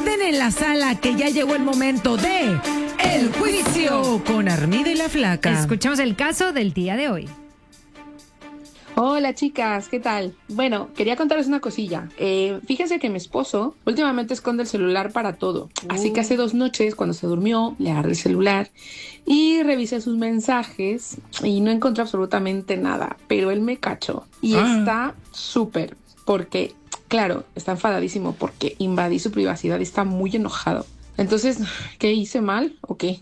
orden en la sala, que ya llegó el momento de El Juicio con Armida y la Flaca. Escuchemos el caso del día de hoy. Hola chicas, ¿qué tal? Bueno, quería contaros una cosilla. Fíjense que mi esposo últimamente esconde el celular para todo. Así que hace 2 noches, cuando se durmió, le agarré el celular y revisé sus mensajes y no encontré absolutamente nada. Pero él me cachó y está súper, porque, claro, está enfadadísimo porque invadí su privacidad y está muy enojado. Entonces, ¿qué hice mal o qué?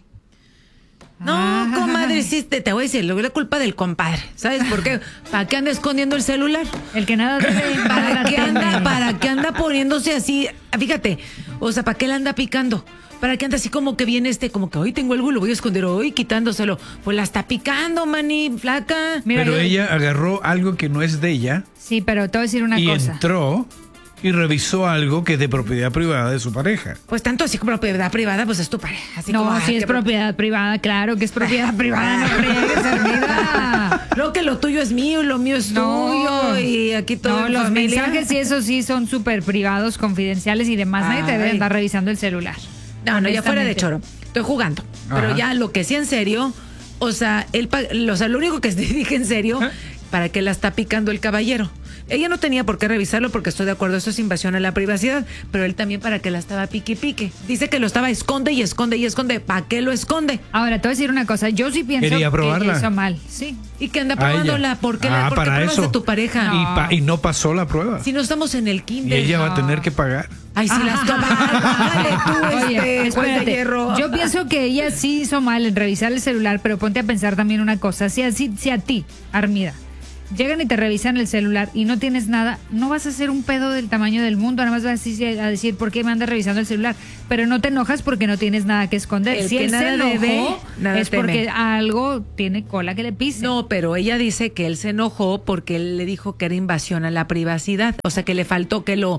No, comadre, sí, te voy a decir, lo es la culpa del compadre. ¿Sabes por qué? ¿Para qué anda escondiendo el celular? El que nada debe, ¿Para qué anda poniéndose así? Fíjate, o sea, ¿para qué le anda picando? ¿Para qué anda así como que viene como que hoy tengo algo y lo voy a esconder hoy quitándoselo? Pues la está picando, mani, Flaca. Mira, pero ella agarró algo que no es de ella. Sí, pero te voy a decir una y cosa. Entró y revisó algo que es de propiedad privada de su pareja. Pues tanto así como propiedad privada, pues es tu pareja. Así No, como, si es propiedad privada, claro que es propiedad privada, no friegues, Armida. No, que lo tuyo es mío y lo mío es tuyo y aquí todo No, en los familia. mensajes y eso sí son súper privados, confidenciales y demás. Nadie te debe andar revisando el celular. No, ya fuera de Honestamente. choro. Estoy jugando. Ajá. Pero ya lo que sí en serio, o sea, lo único que dije en serio, ¿para qué la está picando el caballero? Ella no tenía por qué revisarlo porque estoy de acuerdo, eso es invasión a la privacidad, pero él también para qué la estaba pique y pique. Dice que lo estaba esconde y esconde y esconde. ¿Para qué lo esconde? Ahora, te voy a decir una cosa. Yo sí pienso Quería que probarla. hizo mal. Sí. ¿Y que anda A probándola? ella. ¿Por qué, Ah, ¿por qué para pruebas eso. a tu pareja? Y no pasó la prueba. Si no estamos en el Y kinder. ella va a tener que pagar. Ay, si las Dale tú, Oye, juez de espérate. hierro. Yo pienso que ella sí hizo mal en revisar el celular, pero ponte a pensar también una cosa. Si a ti, Armida, llegan y te revisan el celular y no tienes nada, no vas a hacer un pedo del tamaño del mundo, nada más vas a decir ¿por qué me andas revisando el celular? Pero no te enojas porque no tienes nada que esconder. El Si que él se nada enojó, debe, nada es teme. porque algo tiene cola que le pise. No, pero ella dice que él se enojó porque él le dijo que era invasión a la privacidad, o sea que le faltó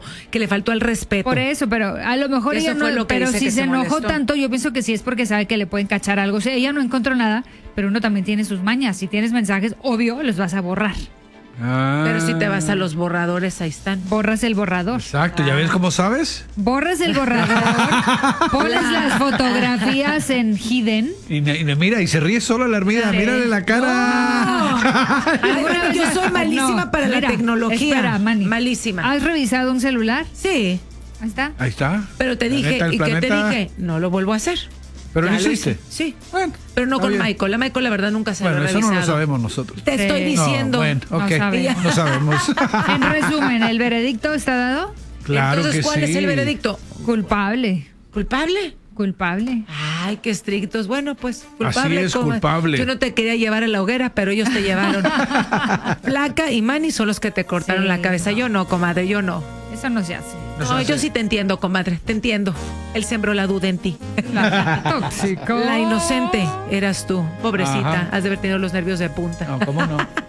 al respeto. Por eso, pero a lo mejor Eso ella fue no, lo que pero dice si que se se enojó molestó. tanto, yo pienso que sí es porque sabe que le pueden cachar algo. O sea, ella no encontró nada, pero uno también tiene sus mañas. Si tienes mensajes, obvio, los vas a borrar. Pero si te vas a los borradores, ahí están. Borras el borrador. Exacto, ¿ya ves cómo sabes? Borras el borrador, pones las fotografías en hidden. Y mira, y se ríe sola la Armida, Sí. mírale la cara. ¿Alguna vez Yo has- soy malísima No, para la mira, tecnología. Espera, Manny. Malísima. ¿Has revisado un celular? Sí, Ahí está. Ahí está. pero te dije, Planeta, el ¿y qué te planeta. dije? No lo vuelvo a hacer. Pero Ya lo lo hiciste. hice. Sí, Bueno, pero no está con bien. Michael. La Michael, la verdad, nunca se Bueno, lo he eso no revisado. lo sabemos nosotros. Te estoy Sí. diciendo. No, bueno, No ok. sabemos. No sabemos. En resumen, ¿el veredicto está dado? Claro Entonces, que ¿cuál sí. es el veredicto? Culpable. ¿Culpable? Culpable. Ay, qué estrictos. Bueno, pues, culpable. Así es, culpable. Yo no te quería llevar a la hoguera, pero ellos te llevaron. Flaca y Manny son los que te cortaron Sí, la cabeza. no. Yo no, comadre, yo no. Eso no se hace. No, yo sí te entiendo, comadre, te entiendo. Él sembró la duda en ti. Tóxico. La inocente eras tú, pobrecita. Ajá. Has de haber tenido los nervios de punta. No, ¿cómo no?